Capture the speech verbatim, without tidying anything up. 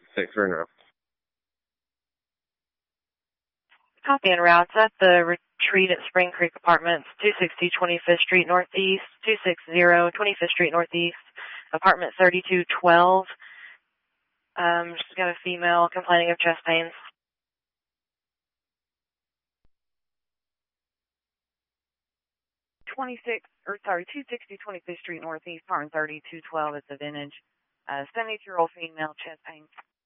Six for now. Copy and routes at the retreat at Spring Creek Apartments, two sixty twenty-fifth Street Northeast, two sixty twenty-fifth Street Northeast, apartment thirty-two twelve. Um, just got a female complaining of chest pains. twenty-six, or sorry, two sixty twenty-fifth Street Northeast, apartment thirty-two twelve. It's a vintage, uh, seventy-two-year-old female, chest pains.